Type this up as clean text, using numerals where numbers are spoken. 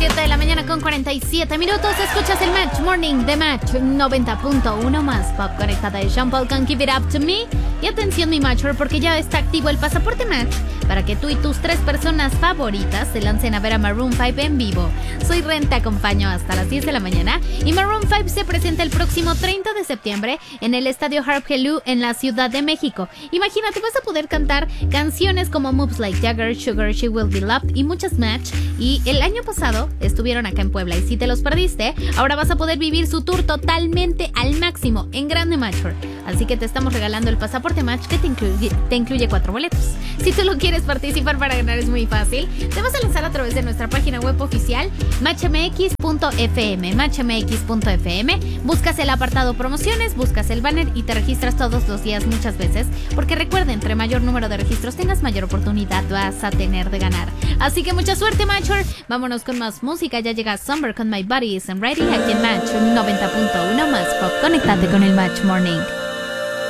7 de la mañana con 47 minutos. Escuchas el Match Morning de Match 90.1 más pop conectada de Sean Paul con Keep It Up To Me. Y atención mi Matcher, porque ya está activo el pasaporte Match para que tú y tus 3 personas favoritas se lancen a ver a Maroon 5 en vivo. Soy Ren, te acompaño hasta las 10 de la mañana y Maroon 5 se presenta el próximo 30 de septiembre en el estadio Harp Helú en la Ciudad de México. Imagínate, vas a poder cantar canciones como Moves Like Jagger, Sugar, She Will Be Loved y muchas Match. Y el año pasado estuvieron acá en Puebla y si te los perdiste, ahora vas a poder vivir su tour totalmente al máximo en Grande Matcher. Así que te estamos regalando el pasaporte Match que te incluye 4 boletos. Si tú lo quieres participar para ganar es muy fácil. Te vas a lanzar a través de nuestra página web oficial matchmx.fm, matchmx.fm. Buscas el apartado promociones, buscas el banner y te registras todos los días muchas veces. Porque recuerda, entre mayor número de registros tengas, mayor oportunidad vas a tener de ganar. Así que mucha suerte, Matcher. Vámonos con más música. Ya llega Summer con My Body Isn't Ready aquí en Match 90.1 más pop. Conéctate con el Match Morning.